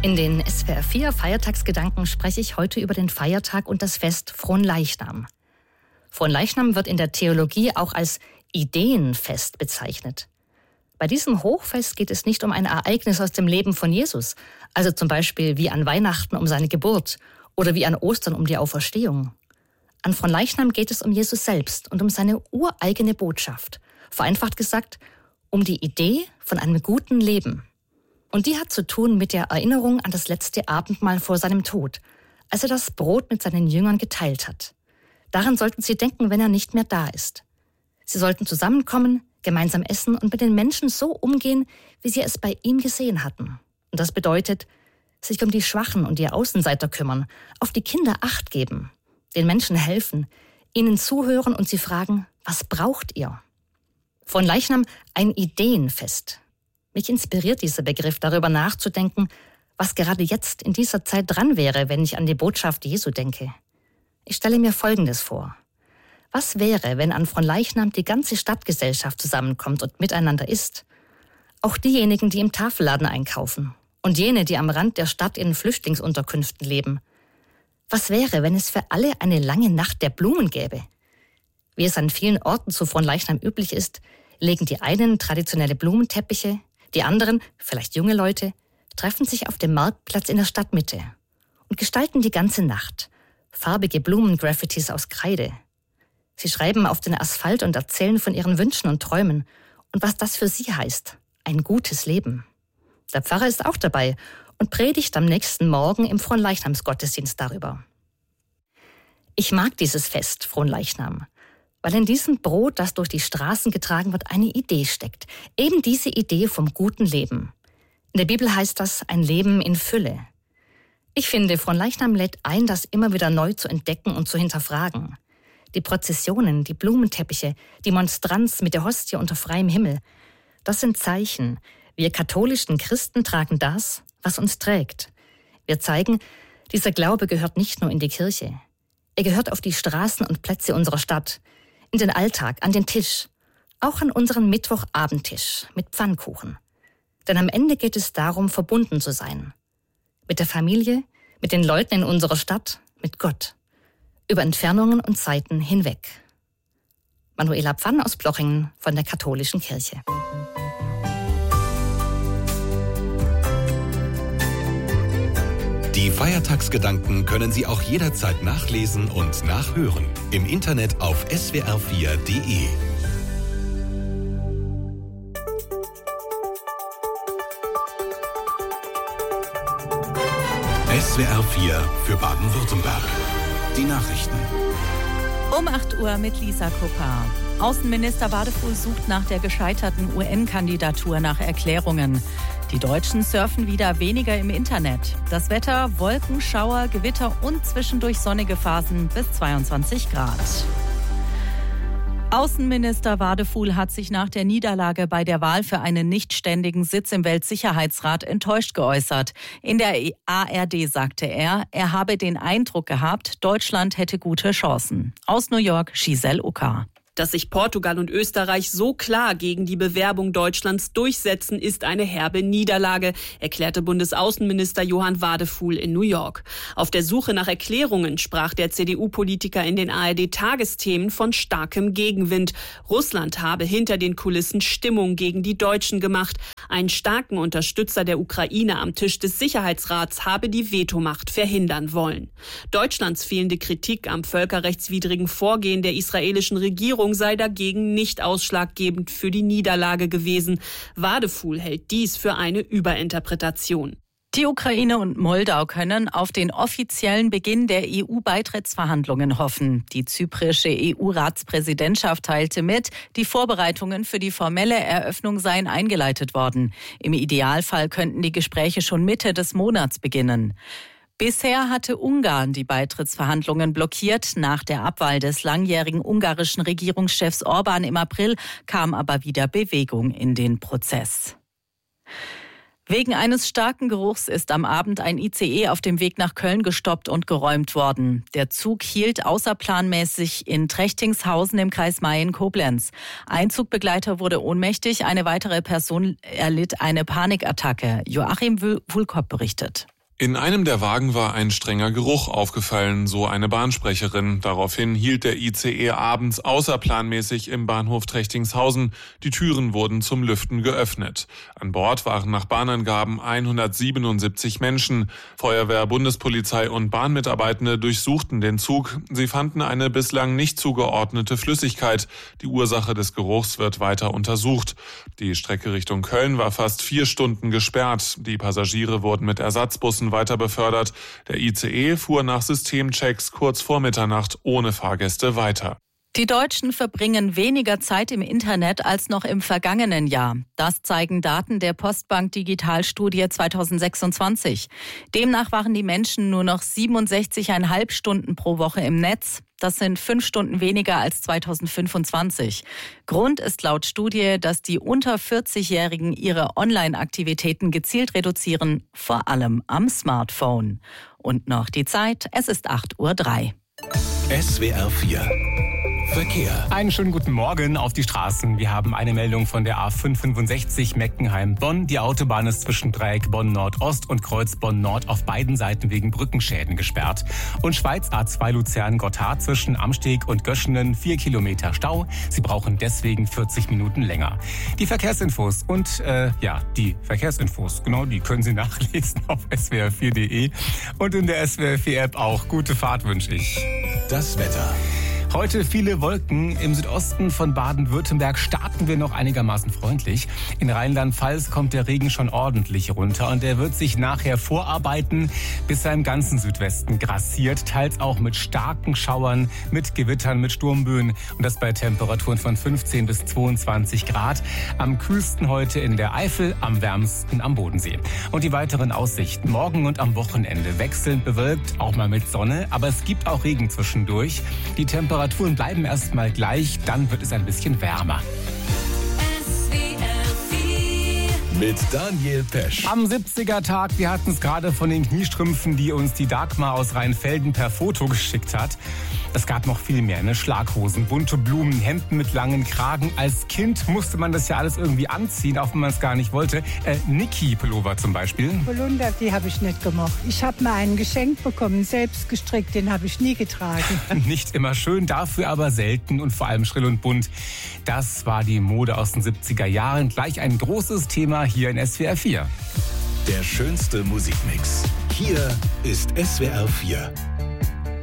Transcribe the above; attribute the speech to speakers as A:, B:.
A: In den SWR 4 Feiertagsgedanken spreche ich heute über den Feiertag und das Fest Fronleichnam. Fronleichnam wird in der Theologie auch als Ideenfest bezeichnet. Bei diesem Hochfest geht es nicht um ein Ereignis aus dem Leben von Jesus, also zum Beispiel wie an Weihnachten um seine Geburt oder wie an Ostern um die Auferstehung. An Fronleichnam geht es um Jesus selbst und um seine ureigene Botschaft. Vereinfacht gesagt, um die Idee von einem guten Leben. Und die hat zu tun mit der Erinnerung an das letzte Abendmahl vor seinem Tod, als er das Brot mit seinen Jüngern geteilt hat. Daran sollten sie denken, wenn er nicht mehr da ist. Sie sollten zusammenkommen, gemeinsam essen und mit den Menschen so umgehen, wie sie es bei ihm gesehen hatten. Und das bedeutet, sich um die Schwachen und die Außenseiter kümmern, auf die Kinder Acht geben, den Menschen helfen, ihnen zuhören und sie fragen, was braucht ihr? Fronleichnam ein Ideenfest. Mich inspiriert dieser Begriff, darüber nachzudenken, was gerade jetzt in dieser Zeit dran wäre, wenn ich an die Botschaft Jesu denke. Ich stelle mir Folgendes vor. Was wäre, wenn an Fronleichnam die ganze Stadtgesellschaft zusammenkommt und miteinander isst? Auch diejenigen, die im Tafelladen einkaufen und jene, die am Rand der Stadt in Flüchtlingsunterkünften leben. Was wäre, wenn es für alle eine lange Nacht der Blumen gäbe? Wie es an vielen Orten zu Fronleichnam üblich ist, legen die einen traditionelle Blumenteppiche, die anderen, vielleicht junge Leute, treffen sich auf dem Marktplatz in der Stadtmitte und gestalten die ganze Nacht farbige Blumengraffitis aus Kreide. Sie schreiben auf den Asphalt und erzählen von ihren Wünschen und Träumen und was das für sie heißt, ein gutes Leben. Der Pfarrer ist auch dabei und predigt am nächsten Morgen im Fronleichnamsgottesdienst darüber. Ich mag dieses Fest, Fronleichnam, weil in diesem Brot, das durch die Straßen getragen wird, eine Idee steckt. Eben diese Idee vom guten Leben. In der Bibel heißt das ein Leben in Fülle. Ich finde, Fronleichnam lädt ein, das immer wieder neu zu entdecken und zu hinterfragen. Die Prozessionen, die Blumenteppiche, die Monstranz mit der Hostie unter freiem Himmel, das sind Zeichen. Wir katholischen Christen tragen das, was uns trägt. Wir zeigen, dieser Glaube gehört nicht nur in die Kirche. Er gehört auf die Straßen und Plätze unserer Stadt, in den Alltag, an den Tisch, auch an unseren Mittwochabendtisch mit Pfannkuchen. Denn am Ende geht es darum, verbunden zu sein. Mit der Familie, mit den Leuten in unserer Stadt, mit Gott. Über Entfernungen und Zeiten hinweg. Manuela Pfann aus Plochingen von der Katholischen Kirche.
B: Die Feiertagsgedanken können Sie auch jederzeit nachlesen und nachhören. Im Internet auf swr4.de. SWR 4 für Baden-Württemberg. Die Nachrichten.
C: Um 8 Uhr mit Lisa Kopar. Außenminister Wadefuhl sucht nach der gescheiterten UN-Kandidatur nach Erklärungen. Die Deutschen surfen wieder weniger im Internet. Das Wetter, Wolken, Schauer, Gewitter und zwischendurch sonnige Phasen bis 22 Grad. Außenminister Wadefuhl hat sich nach der Niederlage bei der Wahl für einen nichtständigen Sitz im Weltsicherheitsrat enttäuscht geäußert. In der ARD sagte er habe den Eindruck gehabt, Deutschland hätte gute Chancen. Aus New York, Giselle Ucker.
D: Dass sich Portugal und Österreich so klar gegen die Bewerbung Deutschlands durchsetzen, ist eine herbe Niederlage, erklärte Bundesaußenminister Johann Wadefuhl in New York. Auf der Suche nach Erklärungen sprach der CDU-Politiker in den ARD-Tagesthemen von starkem Gegenwind. Russland habe hinter den Kulissen Stimmung gegen die Deutschen gemacht. Einen starken Unterstützer der Ukraine am Tisch des Sicherheitsrats habe die Vetomacht verhindern wollen. Deutschlands fehlende Kritik am völkerrechtswidrigen Vorgehen der israelischen Regierung sei dagegen nicht ausschlaggebend für die Niederlage gewesen. Wadefuhl hält dies für eine Überinterpretation.
C: Die Ukraine und Moldau können auf den offiziellen Beginn der EU-Beitrittsverhandlungen hoffen. Die zyprische EU-Ratspräsidentschaft teilte mit, die Vorbereitungen für die formelle Eröffnung seien eingeleitet worden. Im Idealfall könnten die Gespräche schon Mitte des Monats beginnen. Bisher hatte Ungarn die Beitrittsverhandlungen blockiert. Nach der Abwahl des langjährigen ungarischen Regierungschefs Orbán im April kam aber wieder Bewegung in den Prozess. Wegen eines starken Geruchs ist am Abend ein ICE auf dem Weg nach Köln gestoppt und geräumt worden. Der Zug hielt außerplanmäßig in Trechtingshausen im Kreis Mayen-Koblenz. Ein Zugbegleiter wurde ohnmächtig, eine weitere Person erlitt eine Panikattacke. Joachim Wulkop berichtet.
E: In einem der Wagen war ein strenger Geruch aufgefallen, so eine Bahnsprecherin. Daraufhin hielt der ICE abends außerplanmäßig im Bahnhof Trechtingshausen. Die Türen wurden zum Lüften geöffnet. An Bord waren nach Bahnangaben 177 Menschen. Feuerwehr, Bundespolizei und Bahnmitarbeitende durchsuchten den Zug. Sie fanden eine bislang nicht zugeordnete Flüssigkeit. Die Ursache des Geruchs wird weiter untersucht. Die Strecke Richtung Köln war fast 4 Stunden gesperrt. Die Passagiere wurden mit Ersatzbussen weiter befördert. Der ICE fuhr nach Systemchecks kurz vor Mitternacht ohne Fahrgäste weiter.
C: Die Deutschen verbringen weniger Zeit im Internet als noch im vergangenen Jahr. Das zeigen Daten der Postbank Digitalstudie 2026. Demnach waren die Menschen nur noch 67,5 Stunden pro Woche im Netz. Das sind 5 Stunden weniger als 2025. Grund ist laut Studie, dass die unter 40-Jährigen ihre Online-Aktivitäten gezielt reduzieren, vor allem am Smartphone. Und noch die Zeit, es ist 8:03 Uhr.
B: SWR 4 Verkehr.
F: Einen schönen guten Morgen auf die Straßen. Wir haben eine Meldung von der A565 Meckenheim-Bonn. Die Autobahn ist zwischen Dreieck Bonn-Nordost und Kreuz Bonn-Nord auf beiden Seiten wegen Brückenschäden gesperrt. Und Schweiz A2 Luzern-Gotthard zwischen Amsteg und Göschenen 4 Kilometer Stau. Sie brauchen deswegen 40 Minuten länger. Die Verkehrsinfos die Verkehrsinfos, genau, die können Sie nachlesen auf swr4.de und in der SWR4-App auch. Gute Fahrt wünsche ich.
B: Das Wetter.
F: Heute viele Wolken. Im Südosten von Baden-Württemberg starten wir noch einigermaßen freundlich. In Rheinland-Pfalz kommt der Regen schon ordentlich runter und der wird sich nachher vorarbeiten, bis er im ganzen Südwesten grassiert, teils auch mit starken Schauern, mit Gewittern, mit Sturmböen und das bei Temperaturen von 15 bis 22 Grad. Am kühlsten heute in der Eifel, am wärmsten am Bodensee. Und die weiteren Aussichten. Morgen und am Wochenende wechselnd bewölkt, auch mal mit Sonne, aber es gibt auch Regen zwischendurch. Die Temperaturen bleiben erstmal gleich, dann wird es ein bisschen wärmer.
B: Mit Daniel Pesch.
F: Am 70er-Tag, wir hatten es gerade von den Kniestrümpfen, die uns die Dagmar aus Rheinfelden per Foto geschickt hat. Es gab noch viel mehr, Schlaghosen, bunte Blumen, Hemden mit langen Kragen. Als Kind musste man das ja alles irgendwie anziehen, auch wenn man es gar nicht wollte. Niki-Pullover zum Beispiel.
G: Polunder, die habe ich nicht gemocht. Ich habe mal einen geschenkt bekommen, selbst gestrickt, den habe ich nie getragen.
F: Nicht immer schön, dafür aber selten und vor allem schrill und bunt. Das war die Mode aus den 70er Jahren. Gleich ein großes Thema hier in SWR 4.
B: Der schönste Musikmix. Hier ist SWR 4.